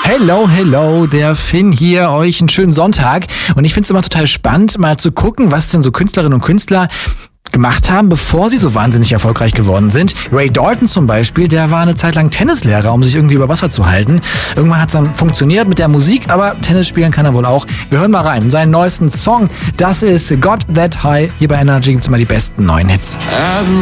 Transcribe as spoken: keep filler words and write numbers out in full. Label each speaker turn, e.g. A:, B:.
A: Hello, hello, der Finn hier, euch einen schönen Sonntag. Und ich finde es immer total spannend, mal zu gucken, was denn so Künstlerinnen und Künstler gemacht haben, bevor sie so wahnsinnig erfolgreich geworden sind. Ray Dalton zum Beispiel, der war eine Zeit lang Tennislehrer, um sich irgendwie über Wasser zu halten. Irgendwann hat es dann funktioniert mit der Musik, aber Tennis spielen kann er wohl auch. Wir hören mal rein. Seinen neuesten Song, das ist Got That High. Hier bei Energy gibt es immer die besten neuen Hits.
B: I'm